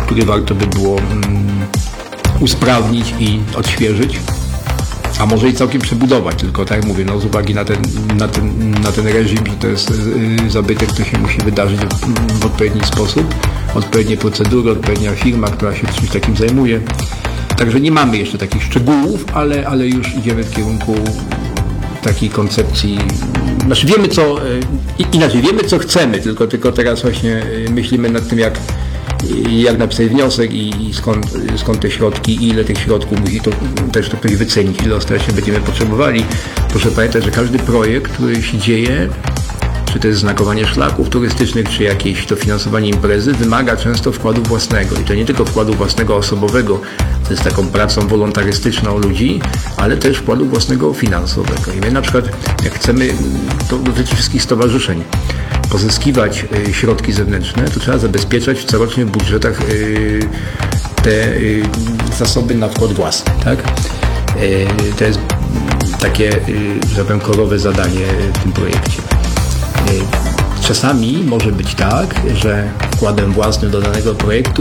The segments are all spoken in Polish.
który warto by było usprawnić i odświeżyć, a może i całkiem przebudować, tylko tak jak mówię, z uwagi na ten reżim, że to jest zabytek, to się musi wydarzyć w odpowiedni sposób, odpowiednie procedury, odpowiednia firma, która się czymś takim zajmuje. Także nie mamy jeszcze takich szczegółów, ale już idziemy w kierunku takiej koncepcji. Znaczy wiemy co chcemy, tylko teraz właśnie myślimy nad tym, jak napisać wniosek i skąd te środki i ile tych środków musi to też ktoś wycenić, ile ostatecznie będziemy potrzebowali. Proszę pamiętać, że każdy projekt, który się dzieje, czy to jest znakowanie szlaków turystycznych, czy jakieś dofinansowanie imprezy, wymaga często wkładu własnego. I to nie tylko wkładu własnego osobowego, to jest taką pracą wolontarystyczną ludzi, ale też wkładu własnego finansowego. I my na przykład, jak chcemy, to dotyczy wszystkich stowarzyszeń, pozyskiwać środki zewnętrzne, to trzeba zabezpieczać w corocznych budżetach te zasoby na wkład własny, tak? To jest takie, że tak powiem, korowe zadanie w tym projekcie. Czasami może być tak, że wkładem własnym do danego projektu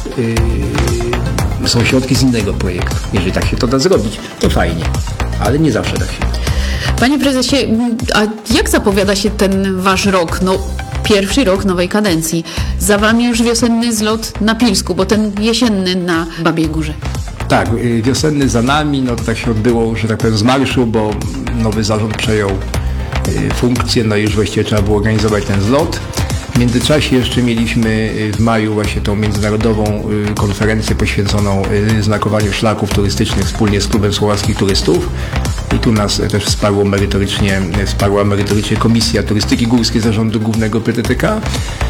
są środki z innego projektu. Jeżeli tak się to da zrobić, to fajnie, ale nie zawsze tak się da. Panie prezesie, a jak zapowiada się ten wasz rok? Pierwszy rok nowej kadencji. Za wami już wiosenny zlot na Pilsku, bo ten jesienny na Babiej Górze. Tak, wiosenny za nami, to tak się odbyło, że tak powiem, z marszu, bo nowy zarząd przejął funkcję, i już właściwie trzeba było organizować ten zlot. W międzyczasie jeszcze mieliśmy w maju właśnie tą międzynarodową konferencję poświęconą znakowaniu szlaków turystycznych wspólnie z Klubem Słowackich Turystów. I tu nas też wsparła merytorycznie Komisja Turystyki Górskiej Zarządu Głównego PTTK.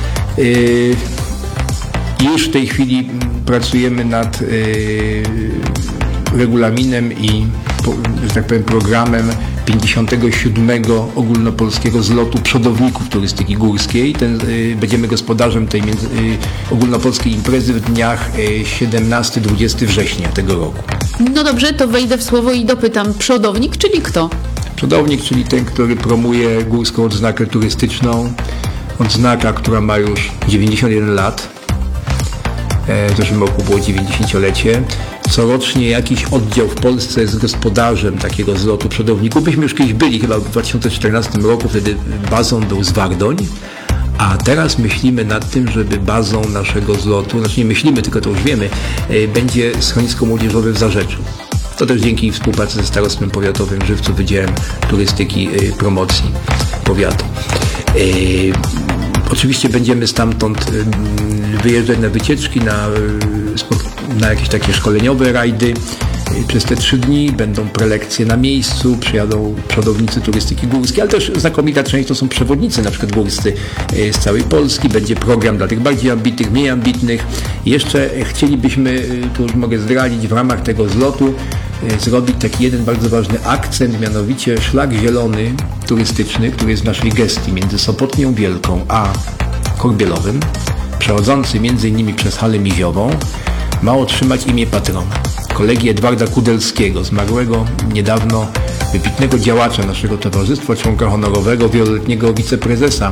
I już w tej chwili pracujemy nad regulaminem i, że tak powiem, programem 57. ogólnopolskiego zlotu przodowników turystyki górskiej. Będziemy gospodarzem tej ogólnopolskiej imprezy w dniach 17-20 września tego roku. No dobrze, to wejdę w słowo i dopytam. Przodownik, czyli kto? Przodownik, czyli ten, który promuje górską odznakę turystyczną. Odznaka, która ma już 91 lat. W zeszłym roku było 90-lecie. Corocznie jakiś oddział w Polsce jest gospodarzem takiego zlotu przodowników. Myśmy już kiedyś byli, chyba w 2014 roku, wtedy bazą był Zwardoń, a teraz myślimy nad tym, żeby bazą naszego zlotu, znaczy nie myślimy, tylko to już wiemy, będzie schronisko młodzieżowe w Zarzeczu. To też dzięki współpracy ze Starostwem Powiatowym Żywcu, Wydziałem Turystyki, Promocji Powiatu. Oczywiście będziemy stamtąd wyjeżdżać na wycieczki, na jakieś takie szkoleniowe rajdy. Przez te 3 dni będą prelekcje na miejscu, przyjadą przodownicy turystyki górskiej, ale też znakomita część to są przewodnicy, na przykład górscy z całej Polski. Będzie program dla tych bardziej ambitnych, mniej ambitnych. Jeszcze chcielibyśmy, tu już mogę zdradzić, w ramach tego zlotu zrobić taki jeden bardzo ważny akcent, mianowicie szlak zielony turystyczny, który jest w naszej gestii między Sopotnią Wielką a Korbielowym, przechodzący m.in. przez Halę Miziową, ma otrzymać imię patrona. Kolegi Edwarda Kudelskiego, zmarłego niedawno wybitnego działacza naszego towarzystwa, członka honorowego, wieloletniego wiceprezesa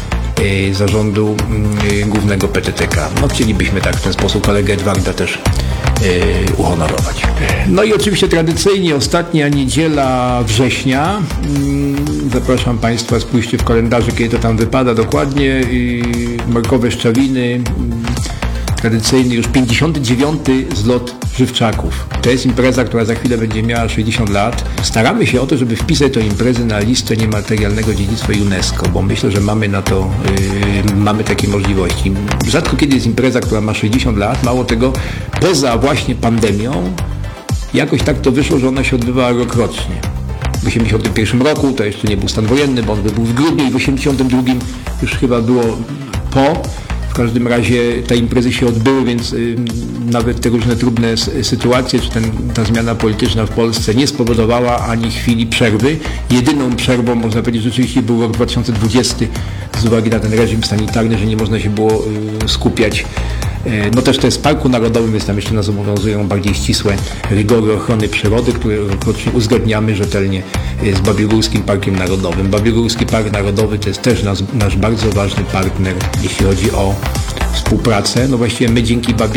zarządu głównego PTTK. Chcielibyśmy tak w ten sposób kolegę Edwarda też uhonorować. No i oczywiście tradycyjnie ostatnia niedziela września. Zapraszam Państwa, spójrzcie w kalendarzu, kiedy to tam wypada dokładnie. Markowe Szczawiny. Tradycyjny już 59. zlot Żywczaków. To jest impreza, która za chwilę będzie miała 60 lat. Staramy się o to, żeby wpisać tę imprezę na listę niematerialnego dziedzictwa UNESCO, bo myślę, że mamy na to, mamy takie możliwości. Rzadko kiedy jest impreza, która ma 60 lat. Mało tego, poza właśnie pandemią, jakoś tak to wyszło, że ona się odbywała rokrocznie. W 81 roku to jeszcze nie był stan wojenny, bo on był w grudniu i w 82 już chyba było po. W każdym razie te imprezy się odbyły, więc nawet te różne trudne sytuacje, czy ta zmiana polityczna w Polsce nie spowodowała ani chwili przerwy. Jedyną przerwą, można powiedzieć, rzeczywiście był rok 2020 z uwagi na ten reżim sanitarny, że nie można się było skupiać. No też to jest w Parku Narodowym, więc tam jeszcze nas obowiązują bardziej ścisłe rygory ochrony przyrody, które rokrocznie uzgadniamy rzetelnie z Babiogórskim Parkiem Narodowym. Babiogórski Park Narodowy to jest też nasz bardzo ważny partner, jeśli chodzi o współpracę. No właściwie my dzięki